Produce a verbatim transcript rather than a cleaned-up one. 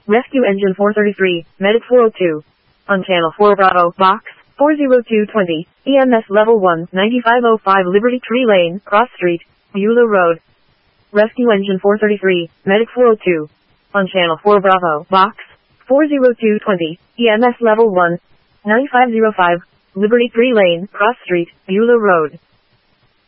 Rescue Engine four thirty-three, Medic four oh two. On Channel four Bravo, Box four oh two twenty, E M S Level one, ninety-five oh five Liberty Tree Lane, Cross Street, Beulah Road. Rescue Engine four thirty-three, Medic four oh two. On Channel four Bravo, Box four oh two twenty, E M S Level one, ninety-five oh five, Liberty Tree Lane, Cross Street, Beulah Road.